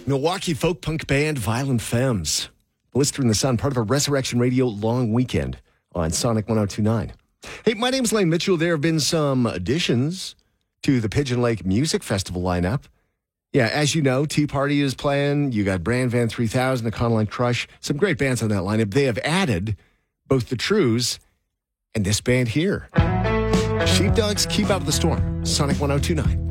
Milwaukee folk punk band Violent Femmes. Blister in the Sun, part of a Resurrection Radio long weekend on Sonic 1029. Hey, my name's Lane Mitchell. There have been some additions to the Pigeon Lake Music Festival lineup. Yeah, as you know, Tea Party is playing. You got Brand Van 3000, the Econoline Crush. Some great bands on that lineup. They have added both the Trues and this band here. Sheepdogs Keep Out of the Storm. Sonic 1029.